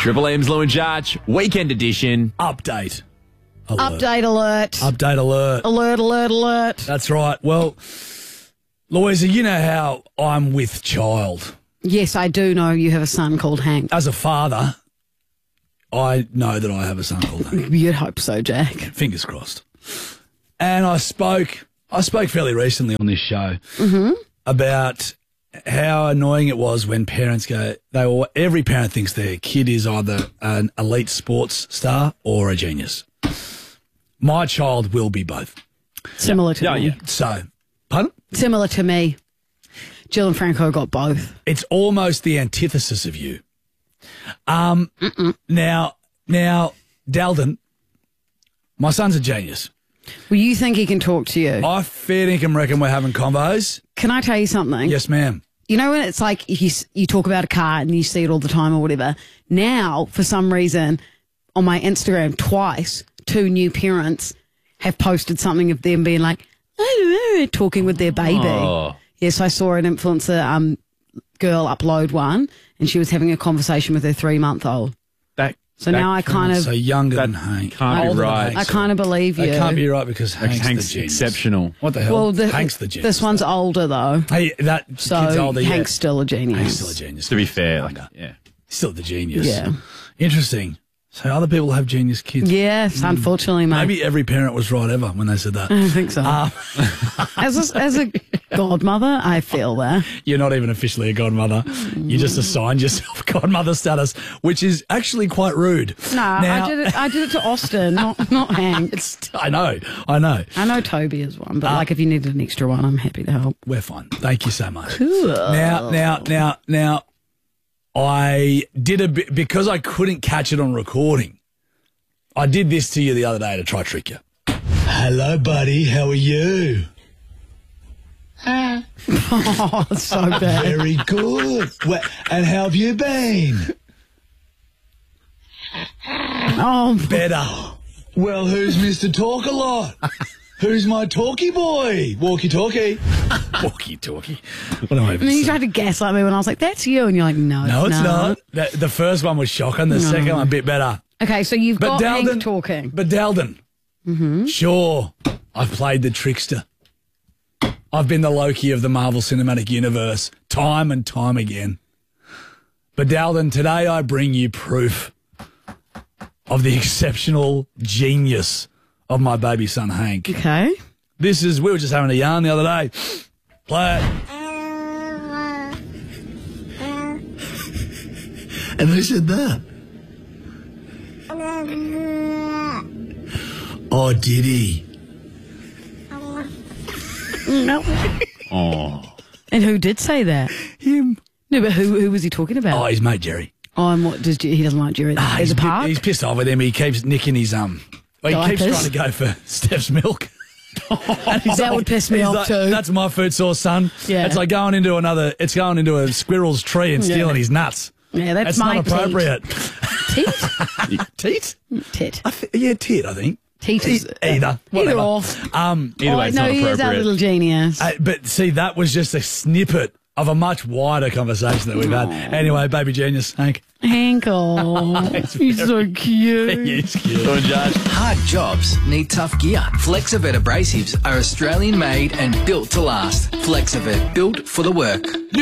Triple M's Lou and Jarch, weekend edition. Update. Alert. Update alert. Update alert. Alert, alert, alert. That's right. Well, Louisa, you know how I'm with child. Yes, I do know you have a son called Hank. As a father, I know that I have a son called Hank. You'd hope so, Jack. Fingers crossed. And I spoke fairly recently on this show about how annoying it was when parents go, every parent thinks their kid is either an elite sports star or a genius. My child will be both. Similar to me. Yeah. So, pardon? Similar to me. Jill and Franco got both. It's almost the antithesis of you. Now, Dalton, my son's a genius. Well, you think he can talk to you? I fair dinkum reckon we're having convos. Can I tell you something? Yes, ma'am. You know when it's like you talk about a car and you see it all the time or whatever. Now, for some reason, on my Instagram twice, 2 new parents have posted something of them being like, talking with their baby. Oh. Yes, I saw an influencer girl upload one and she was having a conversation with her 3-month-old. So now I kind of... So younger than Hank. Can't be Older than right. Hank, I sorry. kind of believe you. That can't be right because Hank's the genius. exceptional. What the hell? Well, Hank's the genius. This one's older though. Hey, that So kid's older, Hank's still a genius. Hank's still a genius. To be fair, Younger. yeah. Still the genius. Yeah. Interesting. So other people have genius kids. Yes, unfortunately, mate. Maybe every parent was right ever when they said that. I don't think so. As a godmother, I feel that. You're not even officially a godmother. You just assigned yourself godmother status, which is actually quite rude. No, Now- I did it to Austin, not Hank. I know. I know Toby is one, but like if you needed an extra one, I'm happy to help. We're fine. Thank you so much. Cool. Now, I did a bit, because I couldn't catch it on recording, I did this to you the other day to try to trick you. Hello, buddy. How are you? Oh, it's so bad. Very good. And how have you been? Oh, Better. Well, who's Mr. Talk a Lot? Who's my talkie boy? Walkie-talkie. Walkie-talkie. What am I even and you saying? tried to gaslight me when I was like, "That's you," and you're like, "No, No, it's not." not. The first one was shocking. The second one a bit better. Okay, so you've got Hank talking. But Dalton, sure, I've played the trickster. I've been the Loki of the Marvel Cinematic Universe time and time again. But Dalton, today I bring you proof of the exceptional genius of my baby son Hank. Okay. We were just having a yarn the other day. Play it. And who said that? Oh, did he? No. Oh. And who did say that? Him. No, but who was he talking about? Oh, his mate Jerry. Oh, and what he doesn't like Jerry? There's a park. He's pissed off with him. He keeps nicking his he keeps Diapers? trying to go for Steph's milk. That would piss me He's off like, too. That's my food source, son. Yeah. It's like going into a squirrel's tree and stealing his nuts. Yeah, that's not my appropriate. Teat? Teat? Tit. Tit, I think. Teat is Either. Whatever. or. Either way, it's no, not he is our appropriate. little genius. But see, that was just a snippet of a much wider conversation that we've had. Anyway, baby genius, Hank. Hanko. He's so cute. He's cute. Lou and Jarch. Hard jobs need tough gear. Flexivert abrasives are Australian made and built to last. Flexivert, built for the work.